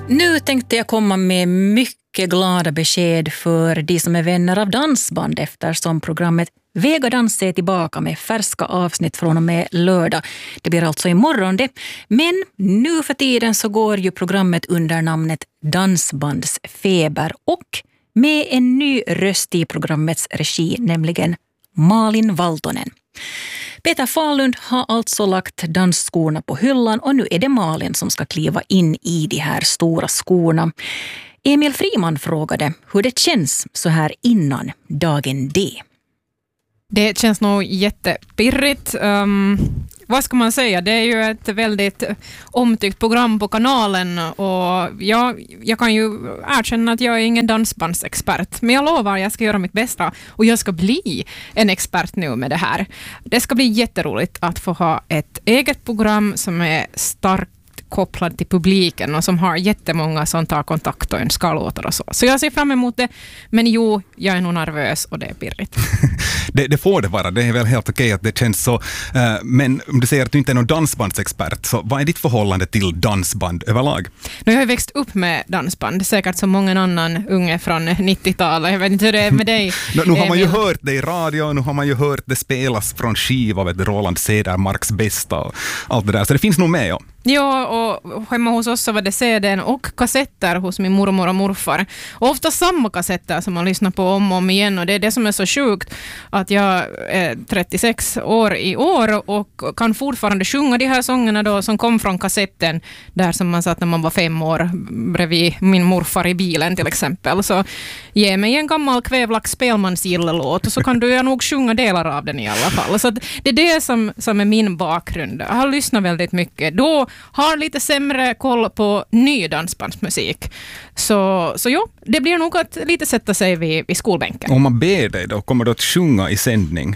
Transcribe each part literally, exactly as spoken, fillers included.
Nu tänkte jag komma med mycket glada besked för de som är vänner av dansband eftersom programmet Vega dans är tillbaka med färska avsnitt från och med lördag. Det blir alltså imorgon det. Men nu för tiden så går ju programmet under namnet Dansbandsfeber och med en ny röst i programmets regi, nämligen Malin Valtonen. Peter Fahlund har alltså lagt dansskorna på hyllan och nu är det Malin som ska kliva in i de här stora skorna. Emil Friman frågade hur det känns så här innan dagen D. Det känns nog jättepirrigt. Um, vad ska man säga? Det är ju ett väldigt omtyckt program på kanalen och jag, jag kan ju erkänna att jag är ingen dansbandsexpert. Men jag lovar att jag ska göra mitt bästa och jag ska bli en expert nu med det här. Det ska bli jätteroligt att få ha ett eget program som är starkt kopplad till publiken och som har jättemånga som tar kontakt och önskar låtar och så. Så jag ser fram emot det, men jo, jag är nog nervös och det är pirrigt. det, det får det vara, det är väl helt okej att det känns så. Uh, men om du säger att du inte är någon dansbandsexpert, så vad är ditt förhållande till dansband överlag? Nu har jag växt upp med dansband, säkert som många annan unge från nittiotalet. Jag vet inte hur det är med dig. nu, nu har man ju hört det i radio, nu har man ju hört det spelas från skiva, vet du, Roland Cedermarks bästa och allt det där, så det finns nog med, ja. Ja, och hemma hos oss så var det C D:n och kassetter hos min mormor och morfar. Och ofta samma kassetter som man lyssnar på om och om igen. Och det är det som är så sjukt att jag är trettiosex år i år och kan fortfarande sjunga de här sångerna då som kom från kassetten där som man satt när man var fem år bredvid min morfar i bilen till exempel. Så ge mig en gammal Kvävlax spelmansgillelåt och så kan du nog sjunga delar av den i alla fall. Så det är det som, som är min bakgrund. Jag har lyssnat väldigt mycket. Då har lite sämre koll på ny dansbandsmusik. Så, så ja, det blir nog att lite sätta sig vid, vid skolbänken. Om man ber dig då, kommer du att sjunga i sändning?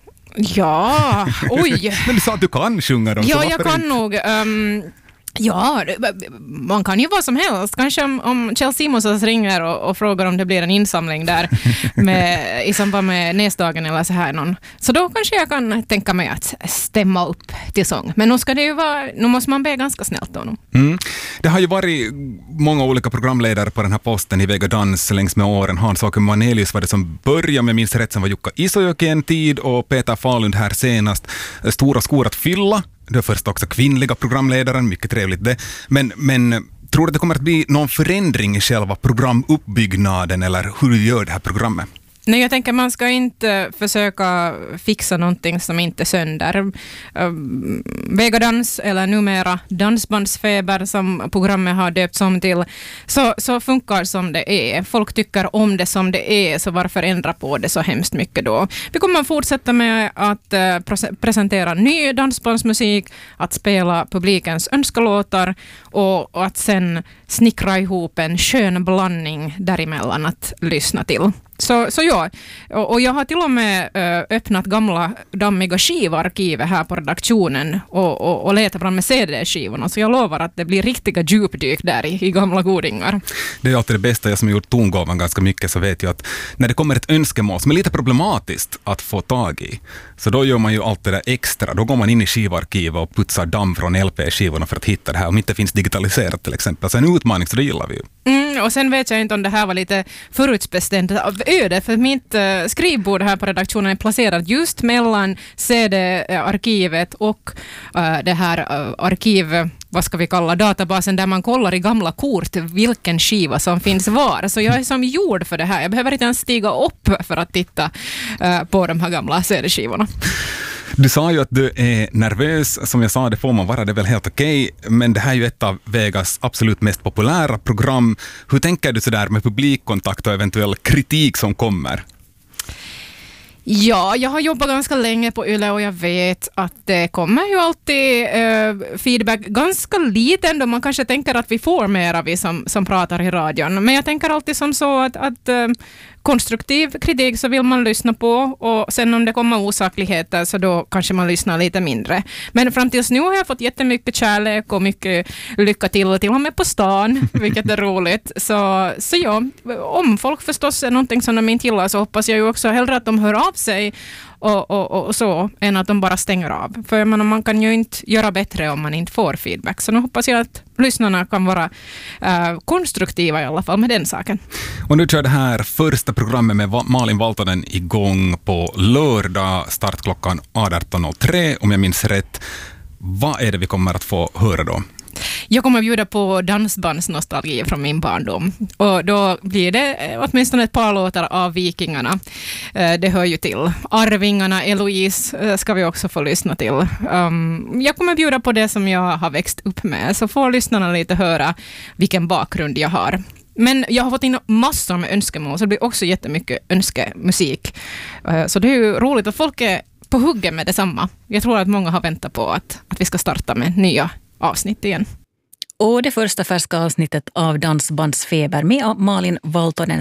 Ja, oj. Men du sa att du kan sjunga dem. Ja, jag kan inte? nog... Um, Ja, man kan ju vad som helst. Kanske om, om Kjell Simonsson ringer och, och frågar om det blir en insamling där med, i samband med näsdagen eller så här någon. Så då kanske jag kan tänka mig att stämma upp till sång. Men nu ska det ju vara, nu måste man be ganska snällt då. Mm. Det har ju varit många olika programledare på den här posten i Vega dans längs med åren. Hans-Åke Manelius var det som började med, minst rätt som var Jukka Isojoki en tid och Peter Fahlund här senast. Stora skor att fylla. Det är först också kvinnliga programledaren, mycket trevligt det. Men, men tror du att det kommer att bli någon förändring i själva programuppbyggnaden eller hur du gör det här programmet? Nej, jag tänker man ska inte försöka fixa någonting som inte är sönder. Uh, Vegadans eller numera Dansbandsfeber som programmet har döpts om till så, så funkar som det är. Folk tycker om det som det är, så varför ändra på det så hemskt mycket då? Vi kommer fortsätta med att uh, pre- presentera ny dansbandsmusik, att spela publikens önskelåtar och, och att sen snickra ihop en skön blandning däremellan att lyssna till. Så, så ja, och, och jag har till och med ö, öppnat gamla dammiga skivarkivet här på redaktionen och, och, och letat fram med C D-skivorna, så jag lovar att det blir riktiga djupdyk där i, i gamla godingar. Det är alltid det bästa, jag som har gjort tongåvan ganska mycket så vet jag att när det kommer ett önskemål som är lite problematiskt att få tag i, så då gör man ju allt det där extra, då går man in i skivarkivet och putsar damm från L P-skivorna för att hitta det här, om inte finns digitaliserat till exempel, så en utmaning, så det gillar vi ju. Mm, och sen vet jag inte om det här var lite förutbestämt av öde, för mitt uh, skrivbord här på redaktionen är placerat just mellan C D-arkivet och uh, det här uh, arkiv, vad ska vi kalla databasen där man kollar i gamla kort vilken skiva som finns var. Så jag är som gjord för det här. Jag behöver inte ens stiga upp för att titta uh, på de här gamla C D-skivorna. Du sa ju att du är nervös. Som jag sa, det får man vara, det är väl helt okej. Men det här är ju ett av Vegas absolut mest populära program. Hur tänker du sådär med publikkontakt och eventuell kritik som kommer? Ja, jag har jobbat ganska länge på Yle och jag vet att det kommer ju alltid uh, feedback ganska liten då man kanske tänker att vi får mera vi som, som pratar i radion. Men jag tänker alltid som så att, att uh, konstruktiv kritik så vill man lyssna på och sen om det kommer osakligheter så då kanske man lyssnar lite mindre. Men fram tills nu har jag fått jättemycket kärlek och mycket lycka till till och med på stan, vilket är roligt. Så, så ja, om folk förstås är någonting som de inte gillar så hoppas jag ju också hellre att de hör av sig och, och, och så än att de bara stänger av. För jag menar, man kan ju inte göra bättre om man inte får feedback. Så nu hoppas jag att lyssnarna kan vara uh, konstruktiva i alla fall med den saken. Och nu kör det här första programmet med Malin Valtonen igång på lördag, startklockan arton noll tre om jag minns rätt. Vad är det vi kommer att få höra då? Jag kommer att bjuda på dansbandsnostalgi från min barndom. Och då blir det åtminstone ett par låtar av Vikingarna. Det hör ju till. Arvingarna, Eloise ska vi också få lyssna till. Um, jag kommer att bjuda på det som jag har växt upp med. Så får lyssnarna lite höra vilken bakgrund jag har. Men jag har fått in massor med önskemål, så det blir också jättemycket önskemusik. Så det är ju roligt att folk är på huggen med detsamma. Jag tror att många har väntat på att, att vi ska starta med nya avsnitt igen. Och det första färska avsnittet av Dansbandsfeber med Malin Valtonen